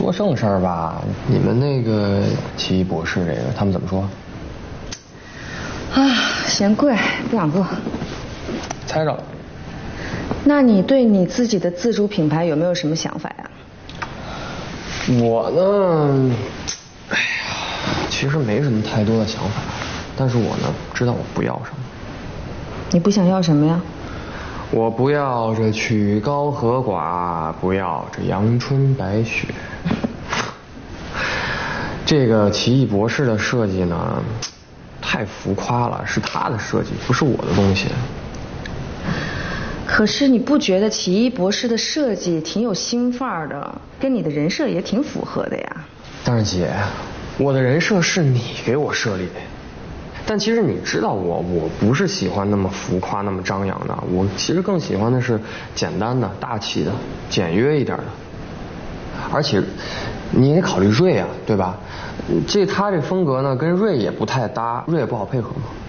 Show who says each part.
Speaker 1: 说正事儿吧，你们那个奇异博士这个，他们怎么说？
Speaker 2: 啊，嫌贵，不想做。
Speaker 1: 猜着了。
Speaker 2: 那你对你自己的自主品牌有没有什么想法呀？
Speaker 1: 我呢，哎呀，其实没什么太多的想法，但是我呢，知道我不要什么。
Speaker 2: 你不想要什么呀？
Speaker 1: 我不要这曲高和寡，不要这阳春白雪。这个奇异博士的设计呢，太浮夸了，是他的设计，不是我的东西。
Speaker 2: 可是你不觉得奇异博士的设计挺有新范儿的，跟你的人设也挺符合的呀？
Speaker 1: 但是姐，我的人设是你给我设立的。但其实你知道我不是喜欢那么浮夸那么张扬的，我其实更喜欢的是简单的大气的简约一点的。而且你也得考虑瑞啊，对吧？他这风格呢跟瑞也不太搭，瑞也不好配合嘛。